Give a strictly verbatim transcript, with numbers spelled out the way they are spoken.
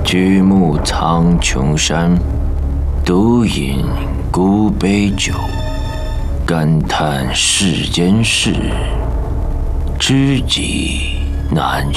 举目苍穹山，独饮孤杯酒，感叹世间事，知己难